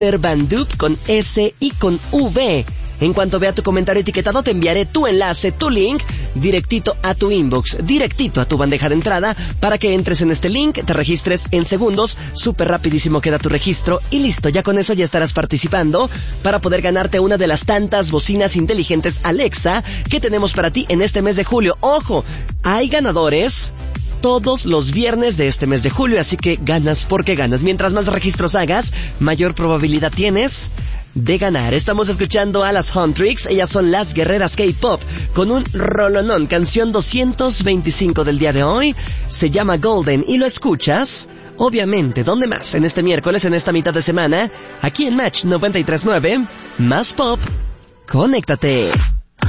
Van Dup con S y con V. En cuanto vea tu comentario etiquetado, te enviaré tu enlace, tu link, directito a tu inbox, directito a tu bandeja de entrada, para que entres en este link, te registres en segundos, súper rapidísimo queda tu registro, y listo, ya con eso ya estarás participando para poder ganarte una de las tantas bocinas inteligentes Alexa que tenemos para ti en este mes de julio. ¡Ojo! Hay ganadores todos los viernes de este mes de julio, así que ganas porque ganas. Mientras más registros hagas, mayor probabilidad tienes de ganar. Estamos escuchando a las Huntrix, ellas son las guerreras K-pop, con un rolonón, canción 225 del día de hoy, se llama Golden, y lo escuchas, obviamente, ¿dónde más? En este miércoles, en esta mitad de semana, aquí en Match 93.9, más pop, conéctate.